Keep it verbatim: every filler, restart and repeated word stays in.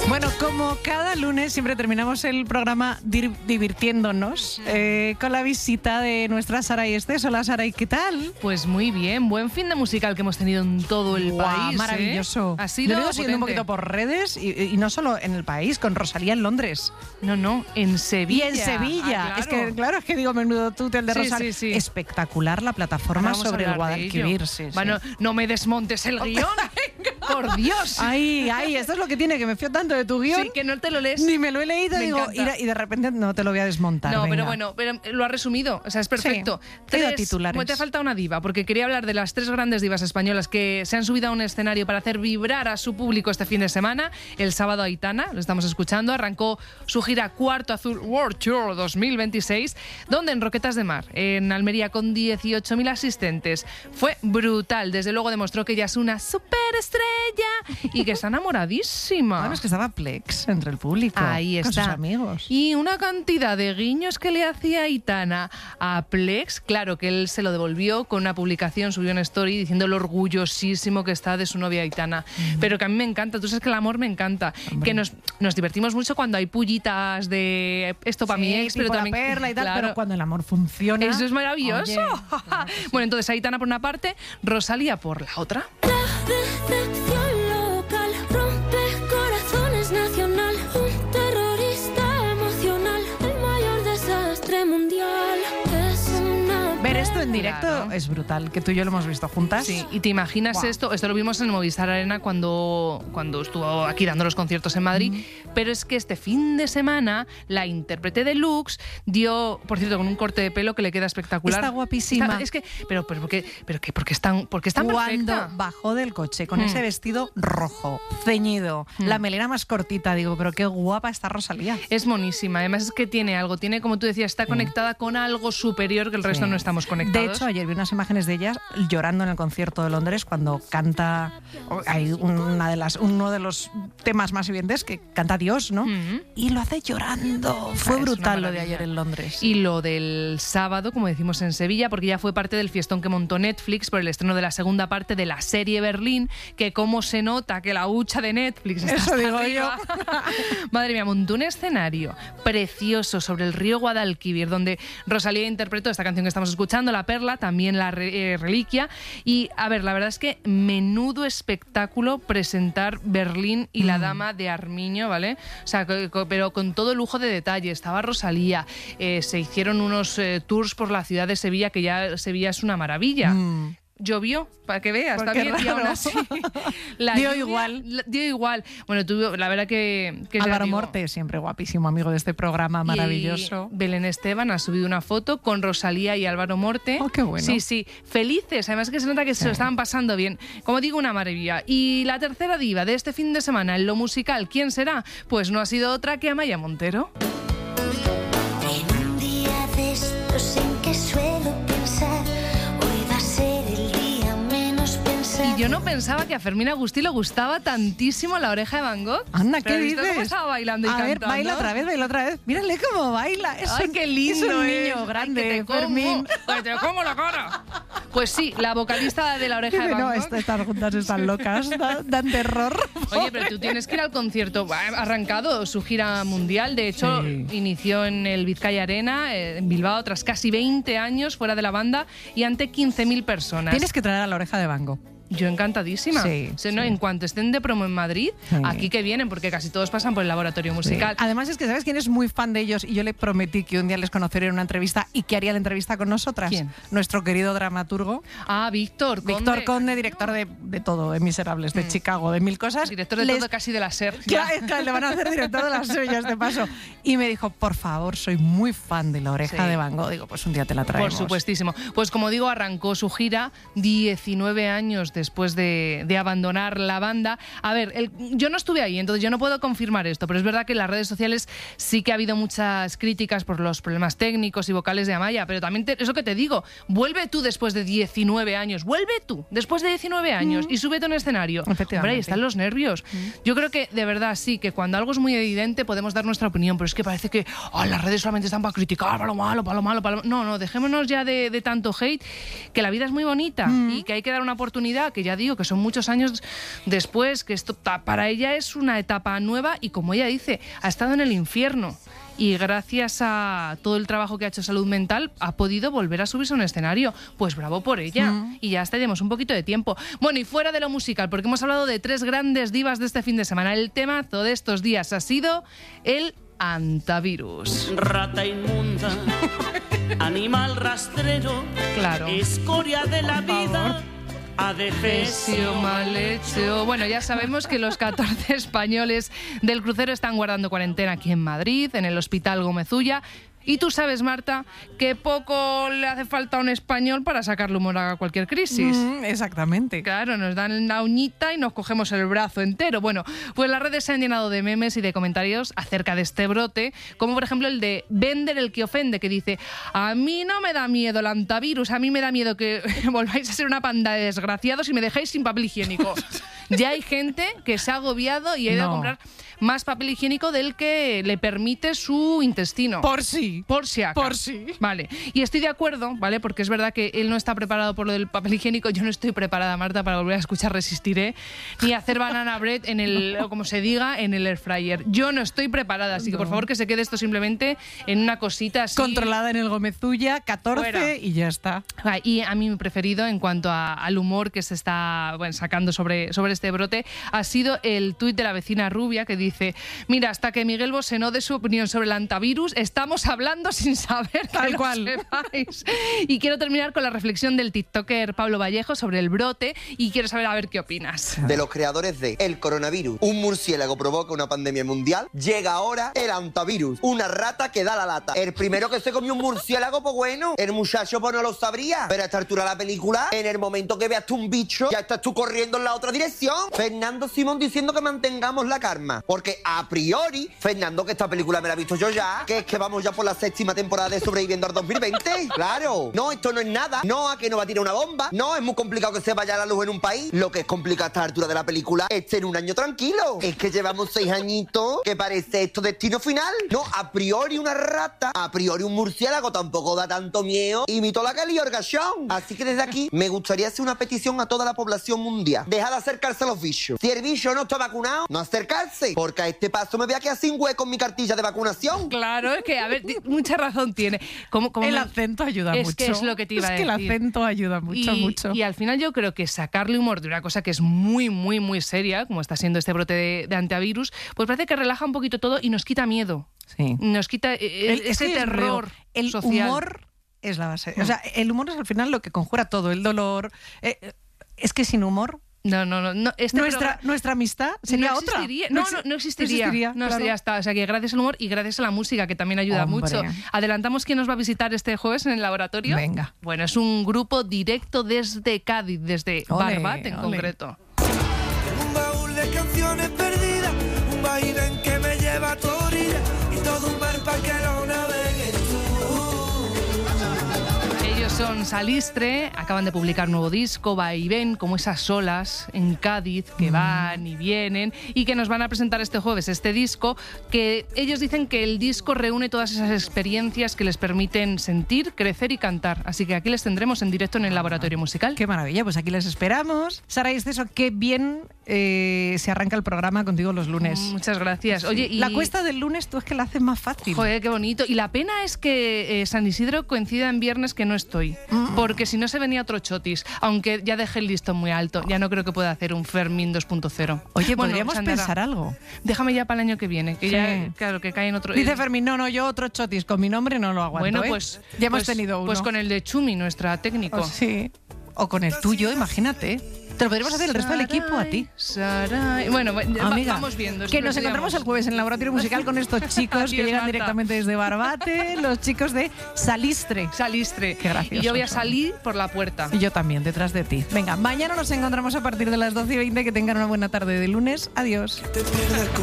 Bueno, como cada lunes siempre terminamos el programa dir- divirtiéndonos eh, con la visita de nuestra Saray Estés. Hola Saray, ¿qué tal? Pues muy bien, buen fin de musical que hemos tenido en todo el Guau, país. maravilloso. ¿eh? Ha sido Yo lo he ido siguiendo un potente. poquito por redes y, y no solo en el país, con Rosalía en Londres. No, no, en Sevilla. Y en Sevilla. Ah, Es que, claro, es que digo, menudo túnel de Sí, Rosalía. sí, sí. Espectacular la plataforma Vamos a sobre el hablar de Guadalquivir. ello. Sí, sí. Bueno, no me desmontes el guión. Por Dios. Ay, ay, esto es lo que tiene, que me fío tanto de tu guión. Sí, que no te lo lees. Ni me lo he leído, Me digo, encanta. y, y de repente no te lo voy a desmontar. No, venga. pero bueno, pero lo has resumido, o sea, es perfecto. Sí, he ido a titulares. Bueno, te falta una diva, porque quería hablar de las tres grandes divas españolas que se han subido a un escenario para hacer vibrar a su público este fin de semana. El sábado Aitana, lo estamos escuchando, arrancó su gira Cuarto Azul World Tour dos mil veintiséis, donde en Roquetas de Mar, en Almería, con dieciocho mil asistentes. Fue brutal, desde luego demostró que ella es una superestrella y que está enamoradísima. Bueno, es que estaba Plex entre el público. Ahí con está. sus amigos. Y una cantidad de guiños que le hacía Aitana a Plex, claro que él se lo devolvió con una publicación, subió una story diciendo lo orgullosísimo que está de su novia Aitana. Mm. Pero que a mí me encanta, tú sabes que el amor me encanta. Hombre. Que nos, nos divertimos mucho cuando hay pullitas de esto para sí, mi ex, pero la también perla y tal, claro. pero cuando el amor funciona. Eso es maravilloso. Oye, claro sí. Bueno, entonces Aitana por una parte, Rosalía por la otra. La decepción local rompe corazones nacional, un terrorista emocional, el mayor desastre mundial. Es una Ver esto en directo Claro. es brutal, que tú y yo lo hemos visto juntas. Sí, y te imaginas Wow. esto, esto lo vimos en Movistar Arena cuando, cuando estuvo aquí dando los conciertos en Madrid, mm. pero es que este fin de semana la intérprete deluxe dio, por cierto, con un corte de pelo que le queda espectacular. Está guapísima. Está, es que, pero, pero, ¿por qué, pero qué, por qué es tan, por qué es tan Cuando perfecta? bajó del coche con Mm. ese vestido rojo, ceñido, Mm. la melena más cortita, digo, pero qué guapa está Rosalía. Es monísima, además es que tiene algo, tiene, como tú decías, está conectada con algo superior que el resto Sí. no estamos conectados. De hecho, ayer vi unas imágenes de ellas llorando en el concierto de Londres cuando canta, hay una de las, uno de los temas más evidentes que canta Dios, ¿no? Mm. Y lo hace llorando. Fue Es una brutal lo de maravilla. ayer en Londres. Y lo del sábado, como decimos en Sevilla, porque ya fue parte del fiestón que montó Netflix por el estreno de la segunda parte de la serie Berlín, que cómo se nota que la hucha de Netflix está Eso hasta digo arriba. Madre mía, montó un escenario precioso sobre el río Guadalquivir, donde Rosalía interpretó esta canción que estamos escuchando, La Perla, también La Re- eh, Reliquia. Y, a ver, la verdad es que menudo espectáculo presentar Berlín y La Dama de Armiño, ¿vale? O sea, co- co- pero con todo lujo de detalle. Estaba Rosalía, eh, se hicieron unos eh, tours por la ciudad de Sevilla, que ya Sevilla es una maravilla. Mm. Llovió, para que veas, Porque también, y aún raro. así la Dio lluvia- igual. la- dio igual. Bueno, tú, la verdad que... que ya Álvaro digo, Morte, siempre guapísimo amigo de este programa, maravilloso. y Belén Esteban ha subido una foto con Rosalía y Álvaro Morte. Oh, qué bueno. Sí, sí, felices. Además que se nota que se lo estaban pasando bien. Como digo, una maravilla. Y la tercera diva de este fin de semana en lo musical, ¿quién será? Pues no ha sido otra que Amaya Montero. En un día de estos en que suelo pensar, hoy va a ser el día menos pensado. Y yo no pensaba que a Fermín Agustí le gustaba tantísimo La Oreja de Van Gogh. Anda, ¿Pero ¿qué has visto dices? cómo estaba bailando y A ver, cantando? baila otra vez, baila otra vez. Mírale cómo baila. Es Ay, un, qué lindo es un es. niño Ay, grande, que te como, Fermín. que te como la cara. Pues sí, la vocalista de La Oreja de Dice, Van no, Gogh. est- estas juntas están locas, dan, dan terror. Oye, pero tú tienes que ir al concierto. Ha arrancado su gira mundial. De hecho, Sí. inició en el Vizcaya Arena, eh, en Bilbao, tras casi veinte años fuera de la banda y ante quince mil personas. Tienes que traer a La Oreja de Van Gogh. Yo encantadísima. Sí, O sea, ¿no? sí. En cuanto estén de promo en Madrid, Sí. aquí que vienen, porque casi todos pasan por el laboratorio musical. Además es que ¿sabes quién es muy fan de ellos? Y yo le prometí que un día les conocería en una entrevista y que haría la entrevista con nosotras. ¿Quién? Nuestro querido dramaturgo. Ah, Víctor Conde. Víctor Conde, director de, de todo, de Miserables, de Chicago, de mil cosas. Director de Les- todo, casi de la SER. Claro, es que le van a hacer director de las suyas, de paso. Y me dijo, por favor, soy muy fan de La Oreja Sí. de Van Gogh. Digo, pues un día te la Por traemos. supuestísimo. Pues como digo, arrancó su gira diecinueve años después de, de abandonar la banda. A ver, el- yo no estuve ahí, entonces yo no puedo confirmar esto, pero es verdad que en las redes sociales sí que ha habido muchas críticas por los problemas técnicos y vocales de Amaya, pero también te, eso que te digo, vuelve tú después de diecinueve años, vuelve tú después de diecinueve años y súbete a un escenario. Efectivamente. Hombre, ahí están los nervios. Yo creo que de verdad sí, que cuando algo es muy evidente podemos dar nuestra opinión, pero es que parece que oh, las redes solamente están para criticar, para lo malo, para lo malo, para lo... No, no, dejémonos ya de, de tanto hate, que la vida es muy bonita y que hay que dar una oportunidad ya, que ya digo que son muchos años después, que esto para ella es una etapa nueva y como ella dice, ha estado en el infierno. Y gracias a todo el trabajo que ha hecho Salud Mental ha podido volver a subirse a un escenario. Pues bravo por ella. Mm. Y ya tenemos un poquito de tiempo. Bueno, y fuera de lo musical, porque hemos hablado de tres grandes divas de este fin de semana. El temazo de estos días ha sido el antivirus. Rata inmunda, animal rastrero, claro. Escoria de la vida. Adefesio mal hecho. Bueno, ya sabemos que los catorce españoles del crucero están guardando cuarentena aquí en Madrid, en el Hospital Gómez Ulla. Y tú sabes, Marta, que poco le hace falta a un español para sacarle humor a cualquier crisis. Mm, exactamente. Claro, nos dan la uñita y nos cogemos el brazo entero. Bueno, pues las redes se han llenado de memes y de comentarios acerca de este brote, como por ejemplo el de Bender el que ofende, que dice: a mí no me da miedo el antivirus, a mí me da miedo que volváis a ser una panda de desgraciados y me dejáis sin papel higiénico. Ya hay gente que se ha agobiado y ha ido no. a comprar más papel higiénico del que le permite su intestino. Por sí. Por si acaso. Por sí. Vale. Y estoy de acuerdo, ¿vale? Porque es verdad que él no está preparado por lo del papel higiénico. Yo no estoy preparada, Marta, para volver a escuchar Resistiré, ni hacer banana bread en el, o como se diga, en el air fryer. Yo no estoy preparada, así que por favor que se quede esto simplemente en una cosita así. Controlada en el Gómez Ulla, catorce fuera. Y ya está. Ah, y a mí mi preferido en cuanto a, al humor que se está bueno, sacando sobre, sobre este brote ha sido el tuit de la vecina rubia que dice: mira, hasta que Miguel Bosé no dé su opinión sobre el antivirus, estamos hablando sin saber Tal que cual. lo sepáis. Y quiero terminar con la reflexión del tiktoker Pablo Vallejo sobre el brote y quiero saber a ver qué opinas. De los creadores de El coronavirus, un murciélago provoca una pandemia mundial, llega ahora el antivirus, una rata que da la lata. El primero que se comió un murciélago, pues bueno, el muchacho pues no lo sabría. Pero a esta altura de la película, en el momento que veas tú un bicho, ya estás tú corriendo en la otra dirección. Fernando Simón diciendo que mantengamos la calma, porque a priori, Fernando, que esta película me la he visto yo ya, que es que vamos ya por la séptima temporada de Sobreviviendo al dos mil veinte. Claro, no, esto no es nada. No, a que no va a tirar una bomba. No, es muy complicado que se vaya la luz en un país. Lo que es complicado a esta altura de la película es tener un año tranquilo. Es que llevamos seis añitos que parece esto destino final. No, a priori una rata, a priori un murciélago tampoco da tanto miedo. Imitó la Kelly Orgachón. Así que desde aquí me gustaría hacer una petición a toda la población mundial. Deja de acercarse a los bichos. Si el bicho no está vacunado, no acercarse. Porque a este paso me voy a quedar sin hueco en mi cartilla de vacunación. Claro, es que, a ver, mucha razón tiene. ¿Cómo, cómo el me... acento ayuda es mucho. Es que es lo que te iba es a decir. Es decir. que el acento ayuda mucho, y, mucho. Y al final yo creo que sacarle humor de una cosa que es muy, muy, muy seria, como está siendo este brote de, de antivirus, pues parece que relaja un poquito todo y nos quita miedo. Sí. Nos quita eh, el, ese es terror el social. humor es la base. O sea, el humor es al final lo que conjura todo. El dolor. Eh, es que sin humor... No, no, no. no este nuestra, programa, nuestra amistad sería no otra. No, no, no existiría. No existiría. No, claro. Ya está. O sea que gracias al humor y gracias a la música, que también ayuda Hombre. mucho. Adelantamos quién nos va a visitar este jueves en el laboratorio. Venga. Bueno, es un grupo directo desde Cádiz, desde Ole, Barbat en ole. concreto. Un baúl de canciones perdidas, un vaivén que me lleva a tu orilla y todo un bar para que lo navegues tú. Ellos son Salistre, acaban de publicar nuevo disco, va y ven, como esas olas en Cádiz que van y vienen y que nos van a presentar este jueves este disco, que ellos dicen que el disco reúne todas esas experiencias que les permiten sentir, crecer y cantar. Así que aquí les tendremos en directo en el Laboratorio Musical. Qué maravilla, pues aquí les esperamos. Sara y Esteso, qué bien eh, se arranca el programa contigo los lunes. Muchas gracias. Oye, y la cuesta del lunes tú es que la haces más fácil. Joder, qué bonito. Y la pena es que eh, San Isidro coincida en viernes que no estoy. Mm. Porque si no se venía otro chotis. Aunque ya dejé el listón muy alto. Ya no creo que pueda hacer un Fermín dos punto cero. Oye, bueno, podríamos Sandra, pensar algo. Déjame ya para el año que viene. Que sí. ya, claro, que cae en otro... Dice Fermín, no, no, yo otro chotis. Con mi nombre no lo aguanto. Bueno, ¿eh? pues... Ya hemos pues, tenido uno. Pues con el de Chumi, nuestra técnico. Oh, sí. O con el tuyo, imagínate. Te lo podríamos hacer el resto del equipo a ti. Saray. Bueno, Amiga, vamos viendo. Que nos encontramos el jueves en el Laboratorio Musical con estos chicos Adiós, que llegan Marta. directamente desde Barbate, los chicos de Salistre. Salistre. Qué graciosos Y yo voy a son. salir por la puerta. Y yo también, detrás de ti. Venga, mañana nos encontramos a partir de las doce y veinte. Que tengan una buena tarde de lunes. Adiós. Te pierdas con